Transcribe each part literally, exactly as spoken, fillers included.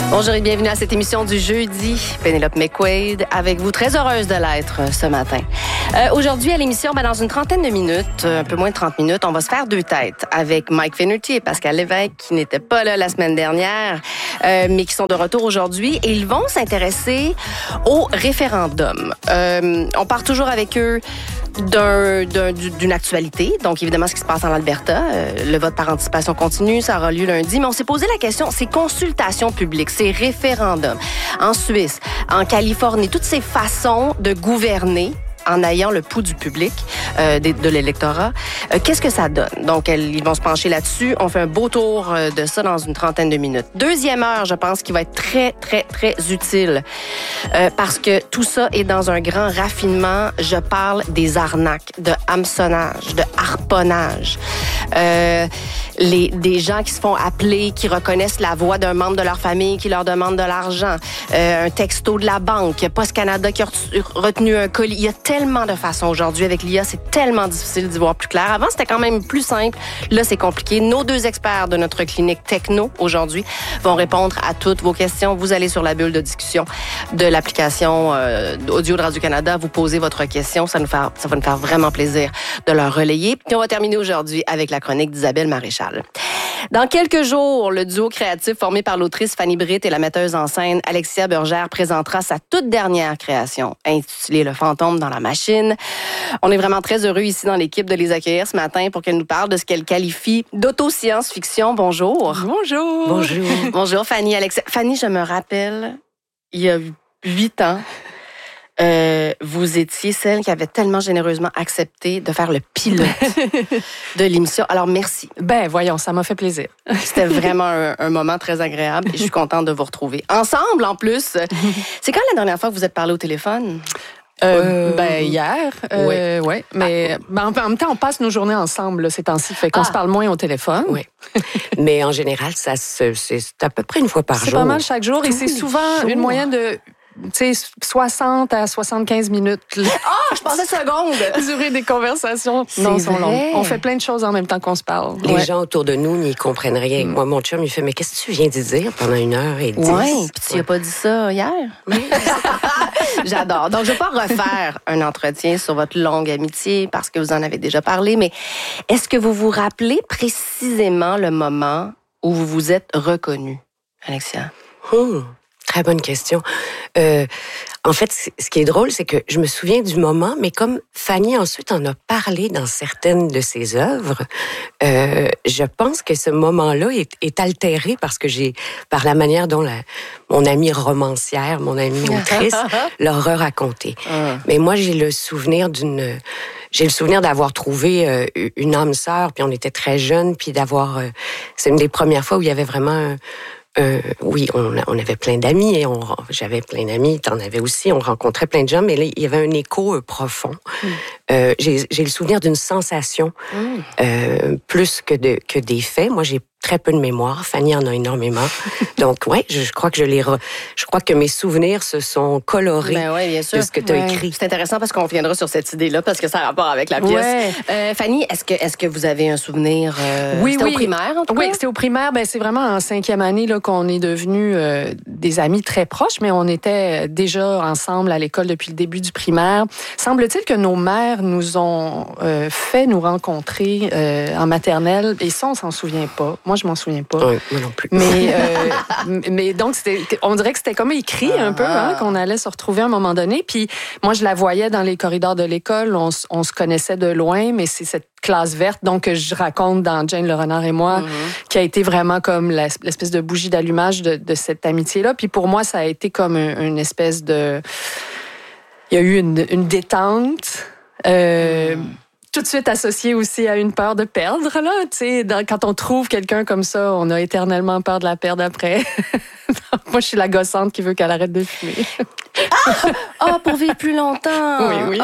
Bonjour et bienvenue à cette émission du jeudi. Pénélope McQuaid avec vous, très heureuse de l'être ce matin. Euh, aujourd'hui à l'émission, ben, dans une trentaine de minutes, un peu moins de trente minutes, on va se faire deux têtes avec Mike Finnerty et Pascal Lévesque qui n'étaient pas là la semaine dernière, euh, mais qui sont de retour aujourd'hui et ils vont s'intéresser au référendum. Euh, on part toujours avec eux d'un, d'un, d'une actualité, donc évidemment ce qui se passe en Alberta. Euh, le vote par anticipation continue, ça aura lieu lundi, mais on s'est posé la question, ces consultations publiques, ces référendums en Suisse, en Californie, toutes ces façons de gouverner en ayant le pouls du public, euh, de, de l'électorat, euh, qu'est-ce que ça donne? Donc, elles, ils vont se pencher là-dessus. On fait un beau tour euh, de ça dans une trentaine de minutes. Deuxième heure, je pense, qui va être très, très, très utile euh, parce que tout ça est dans un grand raffinement. Je parle des arnaques, de hameçonnage, de harponnage. Euh, les, des gens qui se font appeler, qui reconnaissent la voix d'un membre de leur famille, qui leur demande de l'argent. Euh, un texto de la banque. Post Canada qui a retenu un colis. Il y a tellement de façons aujourd'hui. Avec l'I A, c'est tellement difficile d'y voir plus clair. Avant, c'était quand même plus simple. Là, c'est compliqué. Nos deux experts de notre clinique Techno, aujourd'hui, vont répondre à toutes vos questions. Vous allez sur la bulle de discussion de l'application euh, audio de Radio-Canada. Vous posez votre question. Ça, nous fait, ça va nous faire vraiment plaisir de leur relayer. Puis on va terminer aujourd'hui avec la chronique d'Isabelle Maréchal. Dans quelques jours, le duo créatif formé par l'autrice Fanny Britt et la metteuse en scène Alexia Burgère présentera sa toute dernière création, intitulée Le fantôme dans la machine. On est vraiment très heureux ici dans l'équipe de les accueillir ce matin pour qu'elles nous parlent de ce qu'elles qualifient d'auto-science-fiction. Bonjour. Bonjour. Bonjour. Bonjour Fanny, Alexia. Fanny, je me rappelle, il y a huit ans, Euh, vous étiez celle qui avait tellement généreusement accepté de faire le pilote de l'émission. Alors, merci. Ben, voyons, ça m'a fait plaisir. C'était vraiment un, un moment très agréable et je suis contente de vous retrouver. Ensemble, en plus. C'est quand la dernière fois que vous êtes parlé au téléphone? Euh, ben, hier. Euh, oui. Ouais, mais ah. ben, en même temps, on passe nos journées ensemble là, ces temps-ci. Fait qu'on ah. se parle moins au téléphone. Oui. Mais en général, ça c'est, c'est à peu près une fois par c'est jour. C'est pas mal chaque jour et c'est souvent jour. Une moyenne de... Tu sais, soixante à soixante-quinze minutes. Ah, oh, je pensais secondes! Durer des conversations. C'est non, sont longues. On fait plein de choses en même temps qu'on se parle. Les ouais. gens autour de nous n'y comprennent rien. Mm. Moi, mon chum, il fait, mais qu'est-ce que tu viens de dire pendant une heure et dix? Oui, puis tu n'as pas dit ça hier? Oui. J'adore. Donc, je ne vais pas refaire un entretien sur votre longue amitié parce que vous en avez déjà parlé, mais est-ce que vous vous rappelez précisément le moment où vous vous êtes reconnue, Alexia? Hum. Très bonne question. Euh, en fait, ce qui est drôle, c'est que je me souviens du moment, mais comme Fanny ensuite en a parlé dans certaines de ses œuvres, euh, je pense que ce moment-là est, est altéré parce que j'ai, par la manière dont la, mon amie romancière, mon amie autrice, l'a raconté. Mais moi, j'ai le souvenir d'une... J'ai le souvenir d'avoir trouvé euh, une âme sœur, puis on était très jeunes, puis d'avoir... Euh, c'est une des premières fois où il y avait vraiment... Un, Euh, oui, on, on avait plein d'amis et on, j'avais plein d'amis, t'en avais aussi, on rencontrait plein de gens, mais là, il y avait un écho euh, profond. Mm. Euh, j'ai, j'ai le souvenir d'une sensation mm. euh, plus que, de, que des faits. Moi, j'ai très peu de mémoire. Fanny en a énormément. Donc, ouais, je, je crois que je les, re... je crois que mes souvenirs se sont colorés ben ouais, bien sûr. de ce que tu as ouais. écrit. C'est intéressant parce qu'on reviendra sur cette idée-là parce que ça a rapport avec la pièce. Ouais. Euh, Fanny, est-ce que, est-ce que vous avez un souvenir? Euh, oui, c'était oui. au primaire, en tout cas? Oui, c'était au primaire. Ben, c'est vraiment en cinquième année là, qu'on est devenus euh, des amis très proches, mais on était déjà ensemble à l'école depuis le début du primaire. Semble-t-il que nos mères nous ont euh, fait nous rencontrer euh, en maternelle et ça, on s'en souvient pas. Moi, je m'en souviens pas. Oui, moi non plus. Mais, euh, mais donc, c'était, on dirait que c'était comme écrit un peu, hein, qu'on allait se retrouver à un moment donné. Puis moi, je la voyais dans les corridors de l'école. On, on se connaissait de loin, mais c'est cette classe verte, donc que je raconte dans Jane le Renard et moi, mm-hmm. qui a été vraiment comme l'espèce de bougie d'allumage de, de cette amitié-là. Puis pour moi, ça a été comme une, une espèce de... Il y a eu une, une détente... Euh, mm. Tout de suite associé aussi à une peur de perdre, là. Tu sais, quand on trouve quelqu'un comme ça, on a éternellement peur de la perdre après. Moi, je suis la gossante qui veut qu'elle arrête de fumer. Ah! Oh, pour vivre plus longtemps! Oui, oui.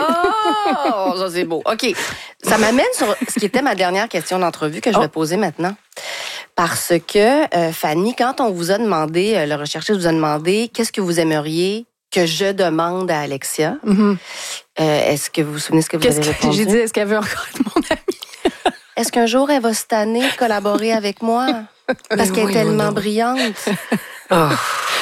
Oh, ça, c'est beau. OK. Ça m'amène sur ce qui était ma dernière question d'entrevue que je vais oh. poser maintenant. Parce que, euh, Fanny, quand on vous a demandé, euh, le recherchiste vous a demandé, qu'est-ce que vous aimeriez que je demande à Alexia? Mm-hmm. Euh, est-ce que vous vous souvenez ce que vous Qu'est-ce avez que répondu? J'ai dit, est-ce qu'elle veut encore être mon amie? Est-ce qu'un jour, elle va cette année collaborer avec moi? Parce qu'elle est tellement brillante. Oh.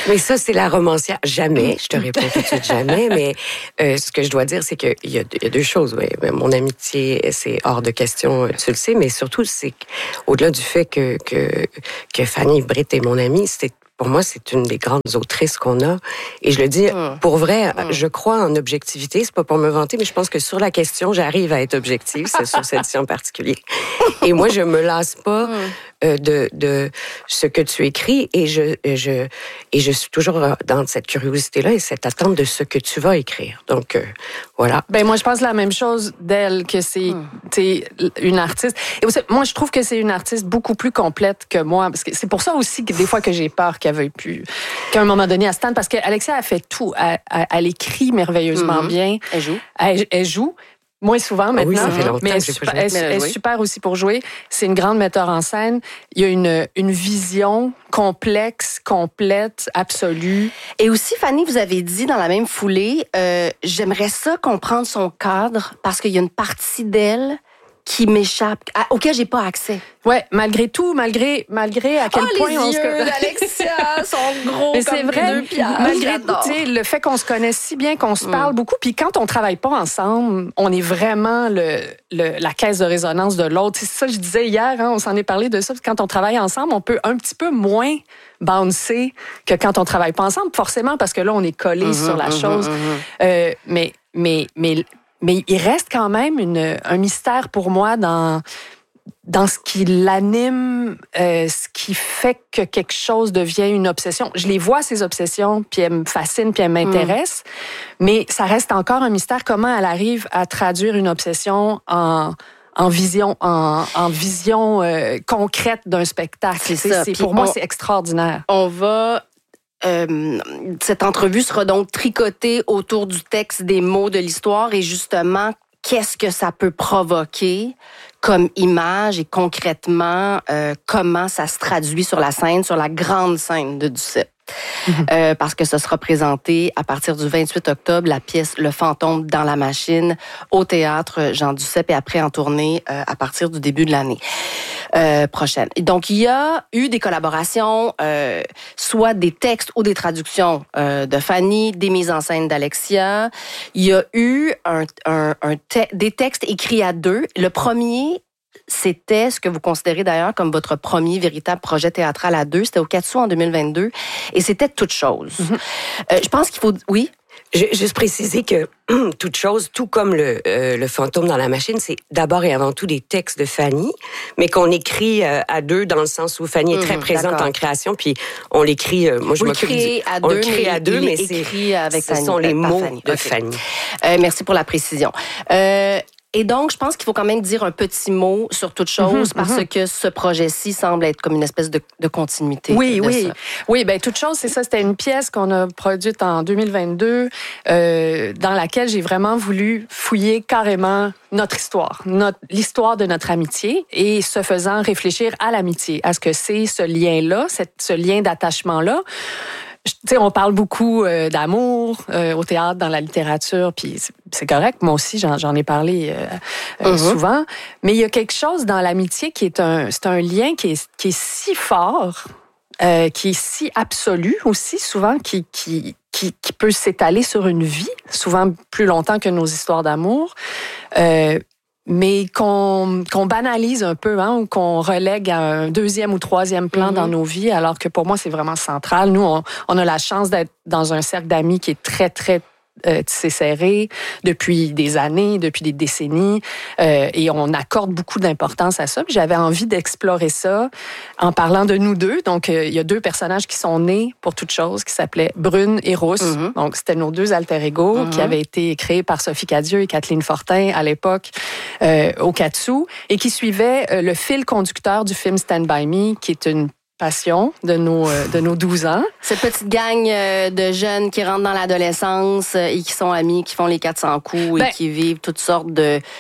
Mais ça, c'est la romancière. Jamais, je te réponds tout de suite jamais, mais euh, ce que je dois dire, c'est qu'il y, y a deux choses. Oui. Mon amitié, c'est hors de question, tu le sais, mais surtout, c'est au-delà du fait que, que, que Fanny Britt est mon amie, c'est pour moi, c'est une des grandes autrices qu'on a. Et je le dis, mmh. pour vrai, mmh. je crois en objectivité. C'est pas pour me vanter, mais je pense que sur la question, j'arrive à être objective, c'est sur celle-ci en particulier. Et moi, je me lasse pas mmh. euh, de, de ce que tu écris et je, je, et je suis toujours dans cette curiosité-là et cette attente de ce que tu vas écrire. Donc, euh, voilà. Ben moi, je pense la même chose d'elle, que c'est mmh. t'es une artiste. Et aussi, moi, je trouve que c'est une artiste beaucoup plus complète que moi. Parce que c'est pour ça aussi que des fois que j'ai peur qu'elle veuille plus, qu'à un moment donné, elle se tente, parce qu'Alexia a fait tout. Elle, elle, elle écrit merveilleusement mmh. bien. Elle joue. Elle, elle joue. Moins souvent maintenant, oui, ça fait longtemps mais elle, que j'ai super, pas elle, elle est super aussi pour jouer. C'est une grande metteur en scène. Il y a une, une vision complexe, complète, absolue. Et aussi, Fanny, vous avez dit dans la même foulée, euh, j'aimerais ça comprendre son cadre parce qu'il y a une partie d'elle qui m'échappe, à, auquel j'ai pas accès. Ouais, malgré tout, malgré malgré à quel oh, point les on yeux se d'Alexia sont gros mais comme c'est vrai, deux piastres. Malgré tout, le fait qu'on se connaisse si bien, qu'on se parle mm. beaucoup, puis quand on travaille pas ensemble, on est vraiment le, le la caisse de résonance de l'autre. C'est ça que je disais hier, hein, on s'en est parlé de ça. Quand on travaille ensemble, on peut un petit peu moins bouncer que quand on travaille pas ensemble, forcément, parce que là, on est collé mm-hmm, sur la mm-hmm, chose. Mm-hmm. Euh, mais mais mais Mais il reste quand même une, un mystère pour moi dans, dans ce qui l'anime, euh, ce qui fait que quelque chose devient une obsession. Je les vois, ces obsessions, puis elles me fascinent, puis elles m'intéressent, mm. mais ça reste encore un mystère comment elle arrive à traduire une obsession en... en vision, en, en vision euh, concrète d'un spectacle. C'est ça. C'est, pour moi, on, c'est extraordinaire. On va... Euh, cette entrevue sera donc tricotée autour du texte, des mots, de l'histoire et justement, qu'est-ce que ça peut provoquer comme image et concrètement, euh, comment ça se traduit sur la scène, sur la grande scène de Duceppe. Mm-hmm. Euh, parce que ça sera présenté à partir du vingt-huit octobre, la pièce Le Fantôme dans la machine au théâtre Jean Duceppe et après en tournée euh, à partir du début de l'année euh, prochaine. Et donc, il y a eu des collaborations, euh, soit des textes ou des traductions euh, de Fanny, des mises en scène d'Alexia. Il y a eu un, un, un te- des textes écrits à deux. Le premier, c'était ce que vous considérez d'ailleurs comme votre premier véritable projet théâtral à deux. C'était au Quat'Sous en deux mille vingt-deux et c'était Toute chose. Mm-hmm. Euh, je pense qu'il faut... Oui? Je, juste préciser que Toute chose, tout comme le, euh, le Fantôme dans la machine, c'est d'abord et avant tout des textes de Fanny, mais qu'on écrit euh, à deux dans le sens où Fanny est très mmh, présente d'accord. en création, puis on l'écrit... Euh, moi, je vous m'occupe du, à on deux, l'écrit mais à deux, mais c'est écrit avec ce Fanny, sont les mots Fanny. de okay. Fanny. Euh, merci pour la précision. Euh, Et donc, je pense qu'il faut quand même dire un petit mot sur Toute chose mm-hmm, parce mm-hmm. que ce projet-ci semble être comme une espèce de, de continuité. Oui, de oui. Ça. Oui, bien, Toute chose, c'est ça. C'était une pièce qu'on a produite en deux mille vingt-deux euh, dans laquelle j'ai vraiment voulu fouiller carrément notre histoire, notre, l'histoire de notre amitié et se faisant réfléchir à l'amitié, à ce que c'est ce lien-là, cette, ce lien d'attachement-là. Tu sais, on parle beaucoup euh, d'amour euh, au théâtre, dans la littérature, puis c'est, c'est correct. Moi aussi, j'en, j'en ai parlé euh, euh, mm-hmm. souvent. Mais il y a quelque chose dans l'amitié qui est un, c'est un lien qui est, qui est si fort, euh, qui est si absolu aussi, souvent, qui, qui, qui, qui peut s'étaler sur une vie, souvent plus longtemps que nos histoires d'amour. Euh, mais qu'on, qu'on banalise un peu, hein, ou qu'on relègue à un deuxième ou troisième plan mm-hmm. dans nos vies, alors que pour moi, c'est vraiment central. Nous, on, on a la chance d'être dans un cercle d'amis qui est très, très euh, tissé serré depuis des années, depuis des décennies, euh, et on accorde beaucoup d'importance à ça. Puis j'avais envie d'explorer ça en parlant de nous deux. Donc, euh, il y a deux personnages qui sont nés pour Toute chose, qui s'appelaient Brune et Rousse. Mm-hmm. Donc, c'était nos deux alter-ego mm-hmm. qui avaient été créés par Sophie Cadieux et Kathleen Fortin à l'époque euh, au Quat'Sous et qui suivaient euh, le fil conducteur du film Stand By Me, qui est une passion de nos, euh, de nos douze ans. Cette petite gang euh, de jeunes qui rentrent dans l'adolescence euh, et qui sont amis, qui font les quatre cents coups ben, et qui vivent toutes sortes de...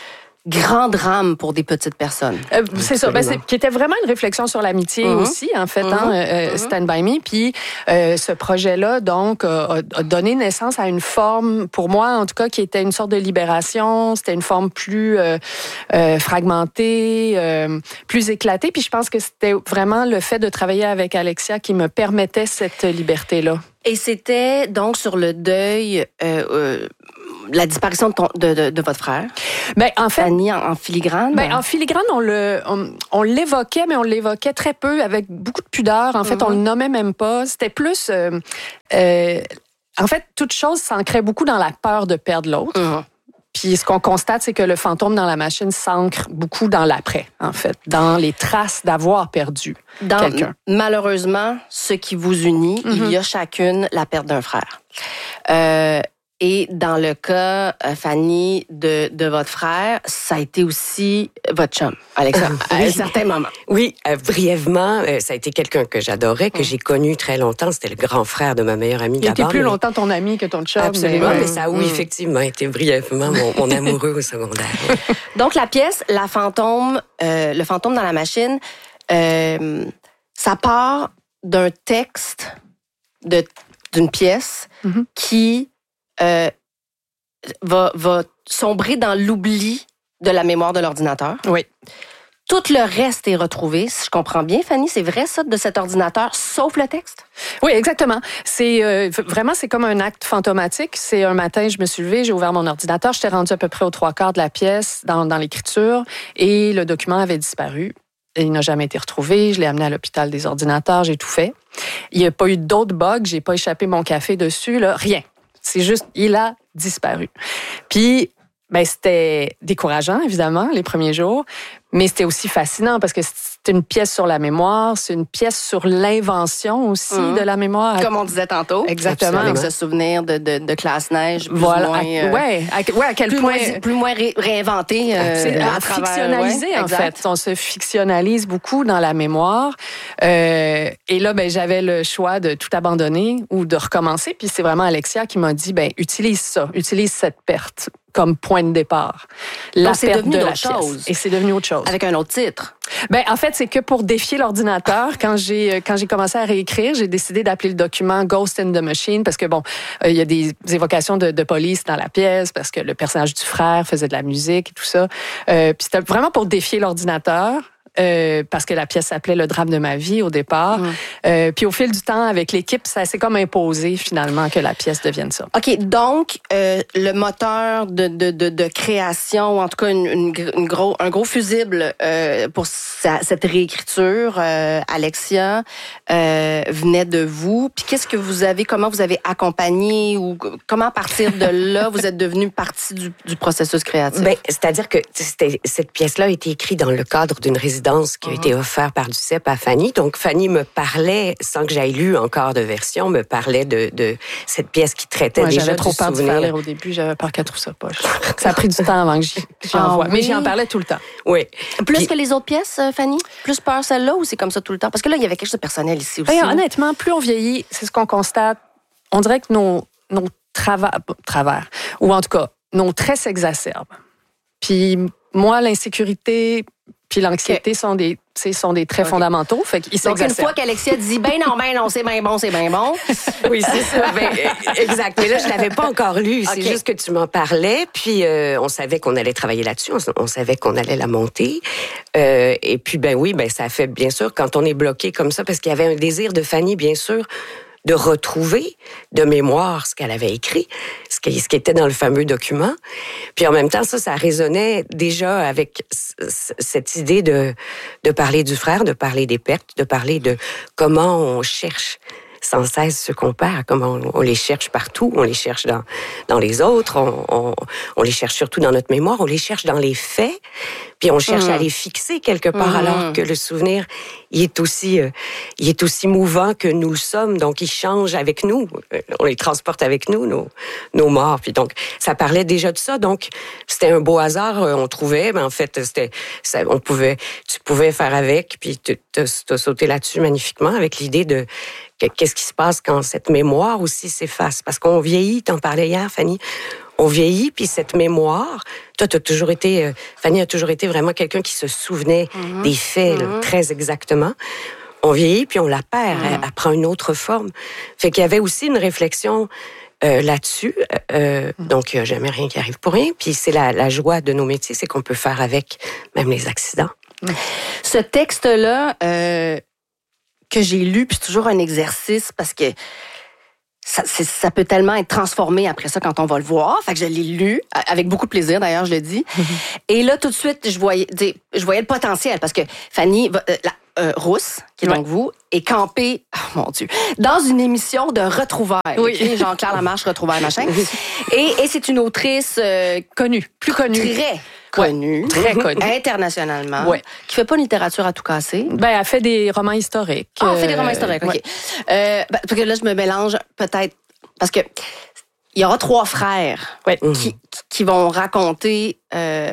grand drame pour des petites personnes. Euh, c'est ça, ben, c'est, qui était vraiment une réflexion sur l'amitié mm-hmm. aussi, en fait, mm-hmm. hein, euh, mm-hmm. Stand By Me. Puis euh, ce projet-là, donc, a, a donné naissance à une forme, pour moi, en tout cas, qui était une sorte de libération. C'était une forme plus euh, euh, fragmentée, euh, plus éclatée. Puis je pense que c'était vraiment le fait de travailler avec Alexia qui me permettait cette liberté-là. Et c'était donc sur le deuil, euh, euh, la disparition de, ton, de, de, de votre frère. Ben en fait, Fanny, en, en filigrane. Ben en filigrane, on le, on, on l'évoquait, mais on l'évoquait très peu, avec beaucoup de pudeur. En fait, mm-hmm. on le nommait même pas. C'était plus, euh, euh, en fait, toute chose s'ancrait beaucoup dans la peur de perdre l'autre. Mm-hmm. Puis ce qu'on constate, c'est que le fantôme dans la machine s'ancre beaucoup dans l'après, en fait, dans les traces d'avoir perdu dans, quelqu'un. Malheureusement, ce qui vous unit, mm-hmm. il y a chacune la perte d'un frère. Euh, et dans le cas, Fanny, de, de votre frère, ça a été aussi votre chum, Alexia, à oui. un certain moment. Oui, euh, brièvement, euh, ça a été quelqu'un que j'adorais, que mm. j'ai connu très longtemps. C'était le grand frère de ma meilleure amie d'abord. Il était plus mais... longtemps ton ami que ton chum. Absolument, mais, mais ça, oui, mm. effectivement, été brièvement mon, mon amoureux au secondaire. Donc, la pièce, la fantôme, euh, le fantôme dans la machine, euh, ça part d'un texte, de, d'une pièce mm-hmm. qui... Euh, va, va sombrer dans l'oubli de la mémoire de l'ordinateur. Oui. Tout le reste est retrouvé. Si je comprends bien, Fanny, c'est vrai ça, de cet ordinateur, sauf le texte? Oui, exactement. C'est euh, vraiment, c'est comme un acte fantomatique. C'est un matin, je me suis levée, j'ai ouvert mon ordinateur, j'étais rendue à peu près aux trois quarts de la pièce dans, dans l'écriture et le document avait disparu. Et il n'a jamais été retrouvé. Je l'ai amené à l'hôpital des ordinateurs, j'ai tout fait. Il n'y a pas eu d'autres bugs, j'ai pas échappé mon café dessus, là, rien. C'est juste, il a disparu. Puis, ben, c'était décourageant, évidemment, les premiers jours, mais c'était aussi fascinant parce que c'est une pièce sur la mémoire, c'est une pièce sur l'invention aussi mmh. de la mémoire. Comme on disait tantôt. Exactement. Avec ce souvenir de, de, de classe-neige, plus voilà. moins... Euh, ouais, à, ouais, à quel plus point... Moins, plus moins ré, réinventé. Euh, c'est à, à travers, fictionnalisé, ouais, en exact. fait. On se fictionnalise beaucoup dans la mémoire. Euh, et là, ben, j'avais le choix de tout abandonner ou de recommencer. Puis c'est vraiment Alexia qui m'a dit, ben, utilise ça, utilise cette perte comme point de départ. La Donc, c'est perte devenu de la autre chose. Pièce. Et c'est devenu autre chose. Avec un autre titre. Ben, en fait, c'est que pour défier l'ordinateur, quand j'ai, quand j'ai commencé à réécrire, j'ai décidé d'appeler le document Ghost in the Machine parce que, bon, il euh, y a des évocations de, de police dans la pièce parce que le personnage du frère faisait de la musique et tout ça. Euh, puis c'était vraiment pour défier l'ordinateur. Euh, parce que la pièce s'appelait Le drame de ma vie au départ. Mmh. Euh, puis au fil du temps, avec l'équipe, ça s'est comme imposé finalement que la pièce devienne ça. OK, donc euh, le moteur de, de, de, de création, ou en tout cas une, une, une gros, un gros fusible euh, pour sa, cette réécriture, euh, Alexia, euh, venait de vous. Puis qu'est-ce que vous avez, comment vous avez accompagné ou comment à partir de là, vous êtes devenu partie du, du processus créatif? Ben, c'est-à-dire que c'était, cette pièce-là a été écrite dans le cadre d'une résidence qui a été offerte par Duceppe à Fanny. Donc, Fanny me parlait, sans que j'aille lu encore de version, me parlait de, de cette pièce qui traitait ouais, déjà j'avais trop du peur souvenir. de faire lire au début, j'avais peur qu'elle trouve ça poche. Ça a pris du temps avant que j'y, j'y ah, envoie. oui. Mais j'y en parlais tout le temps. Oui. Plus Puis, que les autres pièces, Fanny? Plus peur celle-là ou c'est comme ça tout le temps? Parce que là, il y avait quelque chose de personnel ici aussi. Ben, honnêtement, plus on vieillit, c'est ce qu'on constate. On dirait que nos, nos travers, travers, ou en tout cas, nos traits s'exacerbent. Puis moi, l'insécurité... Puis l'anxiété okay. sont des, sont des traits okay. fondamentaux. Fait qu'ils Donc, une fois qu'Alexia dit, ben non, ben non, c'est bien bon, c'est bien bon. Oui, c'est ça. Ben, exact. Mais là, je l'avais pas encore lu. C'est okay. juste que tu m'en parlais. Puis, euh, on savait qu'on allait travailler là-dessus. On, on savait qu'on allait la monter. Euh, et puis, ben oui, ben ça fait, bien sûr, quand on est bloqué comme ça, parce qu'il y avait un désir de Fanny, bien sûr, de retrouver de mémoire ce qu'elle avait écrit, ce qui, ce qui était dans le fameux document. Puis en même temps, ça, ça résonnait déjà avec c- cette idée de, de parler du frère, de parler des pertes, de parler de comment on cherche sans cesse ce qu'on perd, comment on, on les cherche partout, on les cherche dans, dans les autres, on, on, on les cherche surtout dans notre mémoire, on les cherche dans les faits, puis on cherche mmh. à les fixer quelque part, mmh. alors que le souvenir, il est aussi, euh, il est aussi mouvant que nous le sommes, donc il change avec nous, on les transporte avec nous, nos, nos morts, puis donc ça parlait déjà de ça, donc c'était un beau hasard, on trouvait, mais en fait, c'était, ça, on pouvait, tu pouvais faire avec, puis tu as sauté là-dessus magnifiquement avec l'idée de qu'est-ce qui se passe quand cette mémoire aussi s'efface? Parce qu'on vieillit, t'en parlais hier, Fanny, on vieillit, puis cette mémoire, toi, tu as toujours été, euh, Fanny a toujours été vraiment quelqu'un qui se souvenait mm-hmm. des faits mm-hmm. là, très exactement. On vieillit, puis on la perd, mm-hmm. elle, elle prend une autre forme. Fait qu'il y avait aussi une réflexion euh, là-dessus. Euh, mm-hmm. Donc, il n'y a jamais rien qui arrive pour rien. Puis c'est la, la joie de nos métiers, c'est qu'on peut faire avec même les accidents. Mm-hmm. Ce texte-là euh, que j'ai lu, puis c'est toujours un exercice parce que Ça, ça peut tellement être transformé après ça quand on va le voir. Fait que je l'ai lu avec beaucoup de plaisir, d'ailleurs, je le dis. Mm-hmm. Et là, tout de suite, je voyais, je voyais le potentiel parce que Fanny, euh, la, euh, Rousse, qui est ouais. donc vous, est campée, oh mon Dieu, dans une émission de retrouvailles. Oui. Okay? Jean-Claire Lamarche, retrouvailles, machin. et, et c'est une autrice euh, connue, plus connue. Très connue. Ouais, très connue. Internationalement. Ouais. Qui fait pas une littérature à tout casser. Ben, elle fait des romans historiques. Ah, elle fait des romans historiques, OK. Ouais. Euh, ben, parce que là, je me mélange peut-être, parce que il y aura trois frères ouais. qui, qui vont raconter, euh,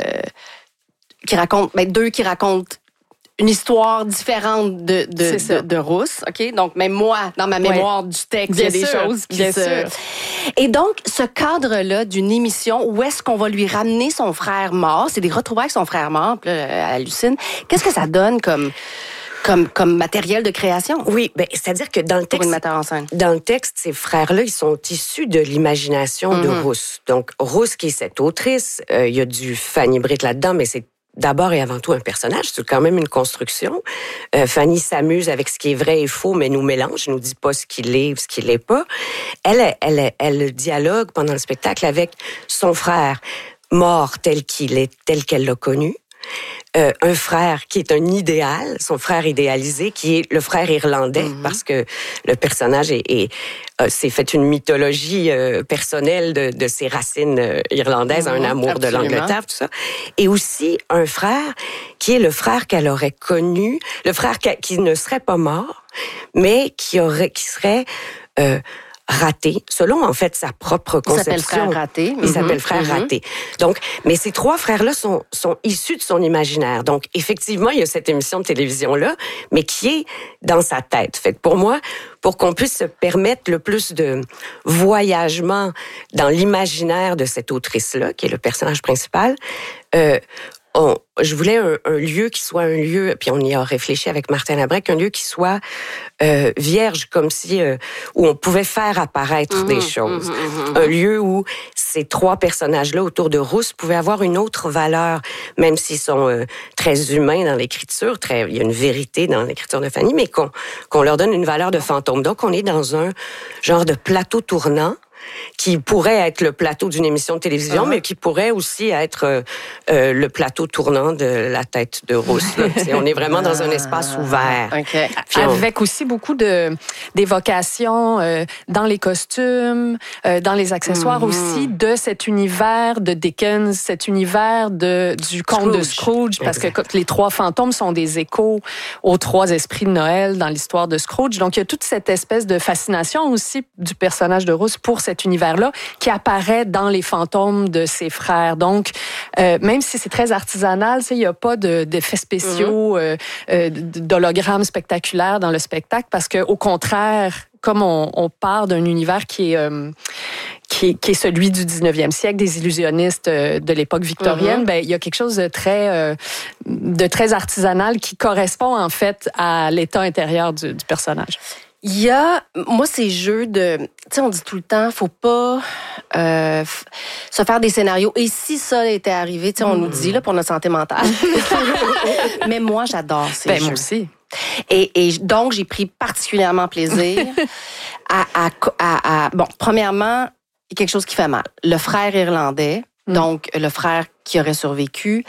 qui racontent, ben, deux qui racontent une histoire différente de, de, de, de Rousse, OK? Donc, même moi, dans ma mémoire ouais. du texte, il y a des sûr, choses qui bien se... Sûr. Et donc, ce cadre-là d'une émission, où est-ce qu'on va lui ramener son frère mort? C'est des retrouvailles avec son frère mort, puis là, elle hallucine. Qu'est-ce que ça donne comme... Comme, comme matériel de création. Oui, ben, c'est-à-dire que dans le texte, dans le texte, ces frères-là, ils sont issus de l'imagination mm-hmm. de Rousse. Donc, Rousse, qui est cette autrice, euh, il y a du Fanny Britt là-dedans, mais c'est d'abord et avant tout un personnage, c'est quand même une construction. Euh, Fanny s'amuse avec ce qui est vrai et faux, mais nous mélange, nous dit pas ce qu'il est ou ce qu'il n'est pas. Elle, elle, elle, elle dialogue pendant le spectacle avec son frère mort tel qu'il est, tel qu'elle l'a connu. Euh, un frère qui est un idéal, son frère idéalisé, qui est le frère irlandais, mm-hmm. parce que le personnage est, est, euh, s'est fait une mythologie euh, personnelle de, de ses racines euh, irlandaises, mm-hmm. un amour Absolument. de l'Angleterre, tout ça. Et aussi un frère qui est le frère qu'elle aurait connu, le frère qui ne serait pas mort, mais qui aurait, qui serait euh, raté, selon en fait sa propre conception. Il s'appelle frère raté. Il mm-hmm. s'appelle frère mm-hmm. raté. Donc, mais ces trois frères-là sont, sont issus de son imaginaire. Donc, effectivement, il y a cette émission de télévision-là, mais qui est dans sa tête. Fait que pour moi, pour qu'on puisse se permettre le plus de voyagement dans l'imaginaire de cette autrice-là, qui est le personnage principal, euh, On, je voulais un, un lieu qui soit un lieu, puis on y a réfléchi avec Martin Labrec, un lieu qui soit euh, vierge, comme si euh, où on pouvait faire apparaître mmh, des choses. Mmh, mmh, un lieu où ces trois personnages-là autour de Rousse pouvaient avoir une autre valeur, même s'ils sont euh, très humains dans l'écriture, très, il y a une vérité dans l'écriture de Fanny, mais qu'on, qu'on leur donne une valeur de fantôme. Donc, on est dans un genre de plateau tournant qui pourrait être le plateau d'une émission de télévision, uh-huh. mais qui pourrait aussi être euh, euh, le plateau tournant de la tête de Rousse. Là. On est vraiment dans un espace ouvert. Okay. On... Avec aussi beaucoup de d'évocations euh, dans les costumes, euh, dans les accessoires mm-hmm. aussi, de cet univers de Dickens, cet univers de, du conte Scrooge. de Scrooge, parce exact. que les trois fantômes sont des échos aux trois esprits de Noël dans l'histoire de Scrooge. Donc, il y a toute cette espèce de fascination aussi du personnage de Rousse pour cet univers-là qui apparaît dans les fantômes de ses frères. Donc, euh, même si c'est très artisanal, il n'y a pas de, d'effets spéciaux, mm-hmm. euh, euh, d'hologrammes spectaculaires dans le spectacle, parce que au contraire, comme on, on part d'un univers qui est, euh, qui est, qui est celui du dix-neuvième siècle, des illusionnistes euh, de l'époque victorienne, mm-hmm. ben, il y a quelque chose de très, euh, de très artisanal qui correspond en fait à l'état intérieur du, du personnage. Il y a, moi, ces jeux de, tu sais, on dit tout le temps, faut pas euh, f- se faire des scénarios. Et si ça était arrivé, tu sais, on mmh. nous dit là pour notre santé mentale. Mais moi, j'adore ces ben, jeux. Moi aussi. Et, et donc, j'ai pris particulièrement plaisir à, à, à, à, bon, premièrement, il y a quelque chose qui fait mal. Le frère irlandais, mmh. donc le frère qui aurait survécu.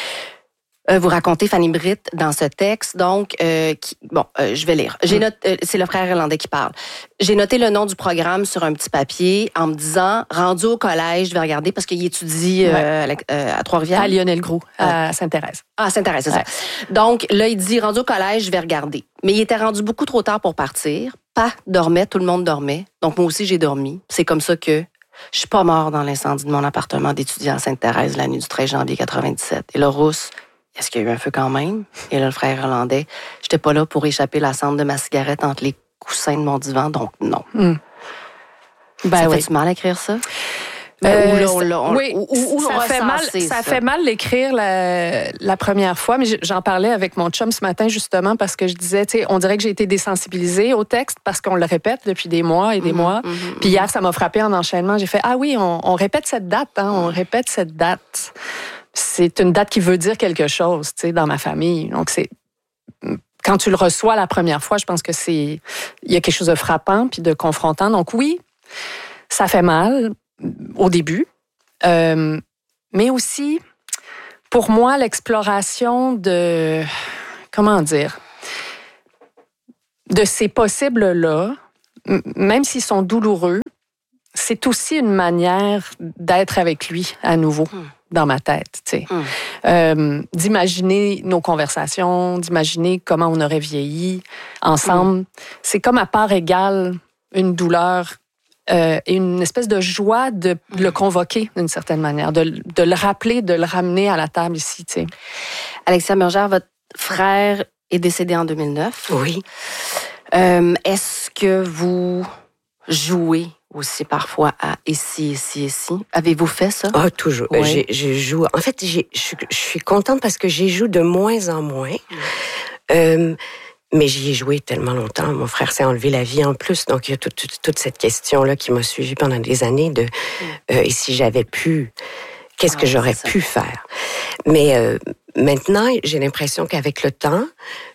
Euh, vous racontez Fanny Britt dans ce texte, donc euh, qui, bon, euh, je vais lire. J'ai noté, euh, c'est le frère irlandais qui parle. J'ai noté le nom du programme sur un petit papier en me disant, rendu au collège, je vais regarder parce qu'il étudie euh, ouais. à, euh, à Trois-Rivières. À Lionel Groux, à ouais. Sainte-Thérèse. Ah, Sainte-Thérèse, c'est ouais. ça. Donc là, il dit, rendu au collège, je vais regarder. Mais il était rendu beaucoup trop tard pour partir. Pas dormait, tout le monde dormait. Donc moi aussi, j'ai dormi. C'est comme ça que je suis pas mort dans l'incendie de mon appartement d'étudiant à Sainte-Thérèse la nuit du treize janvier quatre-vingt-dix-sept. Et là, Rousse, est-ce qu'il y a eu un feu quand même? Et là, le frère irlandais, j'étais pas là pour échapper la cendre de ma cigarette entre les coussins de mon divan, donc non. Mm. Ben ça oui. fait-tu mal à écrire ça? Euh, où, là, on, on, oui, où, où ça, on fait mal, ça, ça fait mal l'écrire la, la première fois, mais j'en parlais avec mon chum ce matin justement parce que je disais, tu sais, on dirait que j'ai été désensibilisée au texte parce qu'on le répète depuis des mois et des mm-hmm, mois. Mm-hmm, Puis hier, ça m'a frappé en enchaînement. J'ai fait, ah oui, on, on répète cette date, hein, on répète cette date. C'est une date qui veut dire quelque chose, tu sais, dans ma famille. Donc, c'est... Quand tu le reçois la première fois, je pense que c'est... Il y a quelque chose de frappant puis de confrontant. Donc oui, ça fait mal au début. Euh, mais aussi, pour moi, l'exploration de... Comment dire? De ces possibles-là, m- même s'ils sont douloureux, c'est aussi une manière d'être avec lui à nouveau. Hum. Dans ma tête, tu sais. Hum. Euh, d'imaginer nos conversations, d'imaginer comment on aurait vieilli ensemble. Hum. C'est comme à part égale une douleur euh, et une espèce de joie de hum. le convoquer d'une certaine manière, de, de le rappeler, de le ramener à la table ici, tu sais. Alexia Burgère, votre frère est décédé en deux mille neuf. Oui. Euh, est-ce que vous jouez aussi parfois à ici, ici, ici. Avez-vous fait ça? Ah, toujours. Oui. J'ai, je joue. En fait, j'ai, je, je suis contente parce que j'y joue de moins en moins. Mm. Euh, mais j'y ai joué tellement longtemps. Mon frère s'est enlevé la vie en plus. Donc, il y a toute, toute, toute cette question-là qui m'a suivie pendant des années de mm. euh, et si j'avais pu, qu'est-ce ah, que j'aurais pu faire? Mais euh, maintenant, j'ai l'impression qu'avec le temps,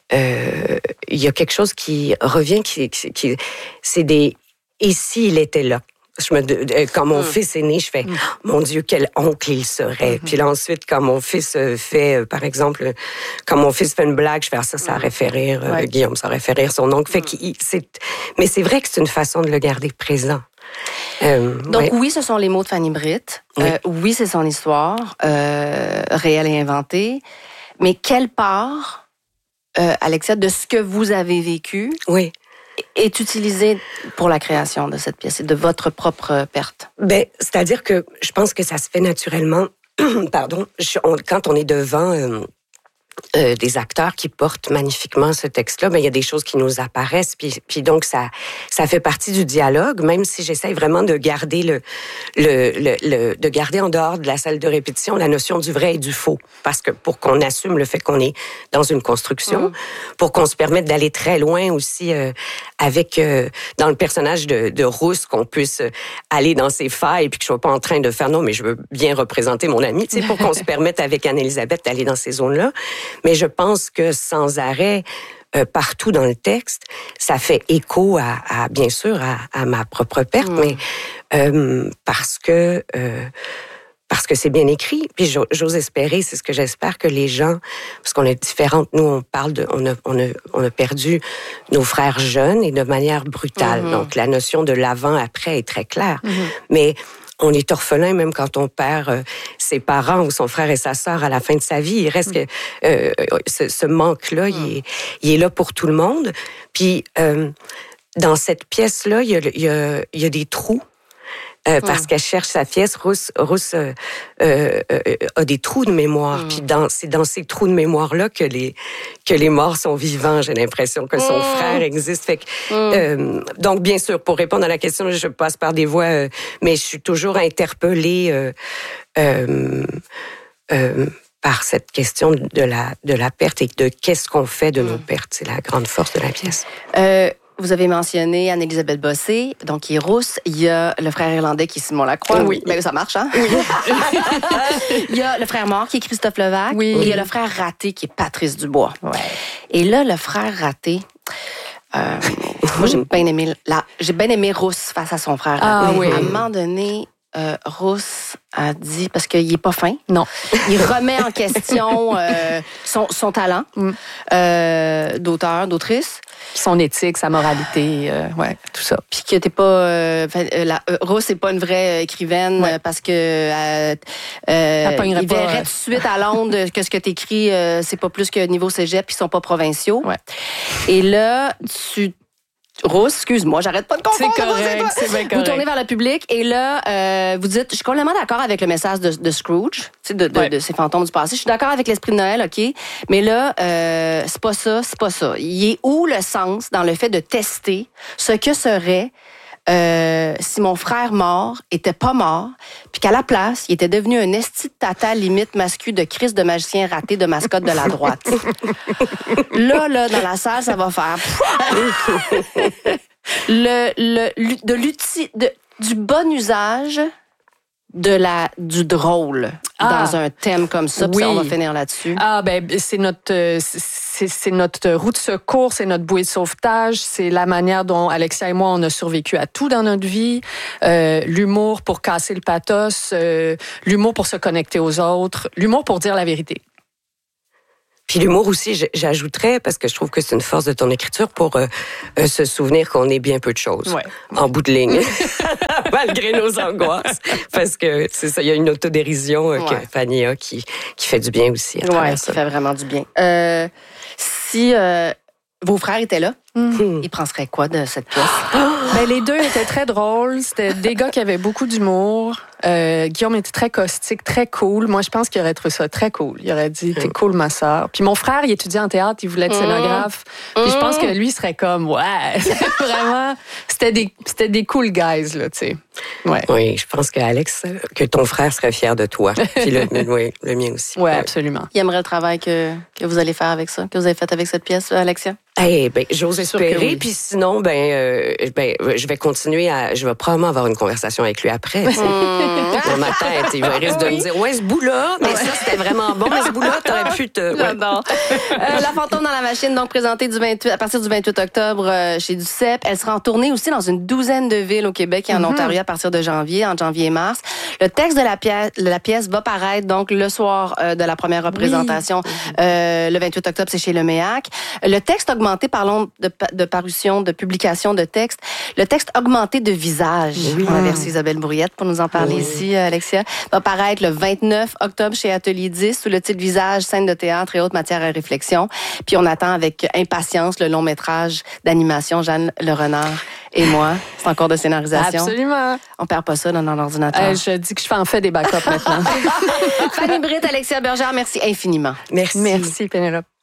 euh, il y a quelque chose qui revient, qui, qui, qui c'est des... Et s'il était là? Je me, quand mon mmh. fils est né, je fais, mmh. mon Dieu, quel oncle il serait. Mmh. Puis là, ensuite, quand mon fils fait, par exemple, quand mon fils fait une blague, je fais, ah, ça, ça aurait fait rire, ouais. euh, Guillaume, ça aurait fait rire son oncle. Fait qu'il, c'est, mais c'est vrai que c'est une façon de le garder présent. Euh, Donc ouais. oui, ce sont les mots de Fanny Britt. Oui, euh, oui c'est son histoire, euh, réelle et inventée. Mais quelle part, euh, Alexia, de ce que vous avez vécu, oui. est utilisé pour la création de cette pièce et de votre propre perte? Ben, c'est-à-dire que je pense que ça se fait naturellement. Pardon, je, on, quand on est devant euh, euh, des acteurs qui portent magnifiquement ce texte-là, ben il y a des choses qui nous apparaissent, puis, puis donc ça, ça fait partie du dialogue, même si j'essaye vraiment de garder le, le, le, le, de garder en dehors de la salle de répétition la notion du vrai et du faux, parce que pour qu'on assume le fait qu'on est dans une construction, mmh. pour qu'on se permette d'aller très loin aussi euh, avec euh, dans le personnage de, de Rousse, qu'on puisse aller dans ses failles, puis que je sois pas en train de faire non, mais je veux bien représenter mon ami, tu sais, pour qu'on se permette avec Anne-Élisabeth d'aller dans ces zones-là. Mais je pense que sans arrêt, euh, partout dans le texte, ça fait écho à, à bien sûr, à, à ma propre perte, mmh. mais euh, parce que euh, parce que c'est bien écrit. Puis j'ose espérer, c'est ce que j'espère, que les gens, parce qu'on est différentes, nous on parle de, on a, on a, on a perdu nos frères jeunes et de manière brutale. Mmh. Donc la notion de l'avant-après est très claire, mmh. mais on est orphelin même quand on perd euh, ses parents ou son frère et sa sœur à la fin de sa vie. Il reste mmh. que euh, ce, ce manque-là, mmh. il, est, il est là pour tout le monde. Puis euh, dans cette pièce-là, il y a, il y a, il y a des trous. Euh, parce mmh. qu'elle cherche sa pièce, Rousse, Rousse euh, euh, a des trous de mémoire. Mmh. Puis dans, c'est dans ces trous de mémoire-là que les, que les morts sont vivants. J'ai l'impression que son mmh. frère existe. Fait que, mmh. euh, donc, bien sûr, pour répondre à la question, je passe par des voies, euh, mais je suis toujours interpellée euh, euh, euh, par cette question de la, de la perte et de qu'est-ce qu'on fait de mmh. nos pertes. C'est la grande force de la pièce. Euh... Vous avez mentionné Anne-Élisabeth Bossé, donc qui est Rousse. Il y a le frère irlandais qui est Simon Lacroix. Oui. Ben, ça marche, hein? Oui. Il y a le frère mort qui est Christophe Levac. Oui. Et il y a le frère raté qui est Patrice Dubois. Ouais. Et là, le frère raté, euh, moi, j'ai bien aimé, la, j'ai bien aimé Rousse face à son frère ah, raté. Oui. À un moment donné, euh, Rousse a dit, parce qu'il n'est pas fin. Non. Il remet en question euh, son, son talent mm. euh, d'auteur, d'autrice. Son éthique, sa moralité, euh, ouais, tout ça. Puis que t'es pas... Euh, la, euh, Rousse n'est pas une vraie écrivaine ouais. parce que euh, euh, il verrait pas, tout de suite à Londres que ce que t'écris, euh, c'est pas plus que niveau cégep, puis ils sont pas provinciaux. Ouais. Et là, tu... Rousse, excuse-moi, j'arrête pas de confondre. C'est correct, c'est bien correct. Vous tournez vers le public et là, euh, vous dites, je suis complètement d'accord avec le message de, de Scrooge, de, de, ouais. de ces fantômes du passé. Je suis d'accord avec l'esprit de Noël, OK, mais là, euh, c'est pas ça, c'est pas ça. Il est où le sens dans le fait de tester ce que serait euh, si mon frère mort était pas mort, puis qu'à la place, il était devenu un esti de tata limite mascu de crise de magicien raté de mascotte de la droite. là, là, dans la salle, ça va faire... le, le, de l'uti, de, du bon usage... de la du drôle ah, dans un thème comme ça, puis oui. On va finir là-dessus. Ah ben c'est notre c'est, c'est notre roue de secours, c'est notre bouée de sauvetage, c'est la manière dont Alexia et moi on a survécu à tout dans notre vie, euh, l'humour pour casser le pathos, euh, l'humour pour se connecter aux autres, l'humour pour dire la vérité. Puis l'humour aussi, j'ajouterais, parce que je trouve que c'est une force de ton écriture, pour euh, euh, se souvenir qu'on est bien peu de choses, ouais. En bout de ligne, malgré nos angoisses. Parce que c'est ça, il y a une autodérision euh, ouais. que Fanny a qui, qui fait du bien aussi. Oui, qui fait vraiment du bien. Euh, si euh, vos frères étaient là, mm. ils penseraient quoi de cette pièce? Ben, les deux étaient très drôles. C'était des gars qui avaient beaucoup d'humour. Euh, Guillaume était très caustique, très cool. Moi, je pense qu'il aurait trouvé ça très cool. Il aurait dit, t'es cool, ma sœur. Puis mon frère, il étudiait en théâtre, il voulait être scénographe. Mmh. Puis je pense que lui serait comme, ouais, vraiment, c'était des, c'était des cool guys, là, tu sais. Ouais. Oui, je pense que Alex, que ton frère serait fier de toi. Puis le, oui, le mien aussi. Ouais, absolument. Il aimerait le travail que, que vous allez faire avec ça, que vous avez fait avec cette pièce, Alexia? Eh ben, j'ose espérer. Oui. Puis sinon, ben, euh, ben, je vais continuer à, je vais probablement avoir une conversation avec lui après. Mmh. Dans ma tête, il risque oui. de me dire, ouais, ce bout-là, mais ouais. ça, c'était vraiment bon, mais ce bout-là, t'aurais pu te... Ouais. J'adore. euh, la fantôme dans la machine, donc présentée du vingt-huit, à partir du vingt-huit octobre euh, chez Duceppe. Elle sera en tournée aussi dans une douzaine de villes au Québec et en mm-hmm. Ontario à partir de janvier, en janvier et mars. Le texte de la pièce, la pièce va paraître donc le soir euh, de la première représentation. Oui. Euh, le vingt-huit octobre, c'est chez Le Méac. Le texte augmenté, parlons de, de parution, de publication de texte. Le texte augmenté de visage. Oui. On a reçu Isabelle Bourriette pour nous en parler oui. ici, Alexia. Va paraître le vingt-neuf octobre chez Atelier dix sous le titre Visage, scène de théâtre et autres matières à réflexion. Puis on attend avec impatience le long métrage d'animation Jeanne Le Renard et moi. C'est en cours de scénarisation. Absolument. On perd pas ça là, dans l'ordinateur. Euh, je dis que je fais en fait des backups maintenant. Fanny Britt, Alexia Bergère, merci infiniment. Merci. Merci, Pénélope.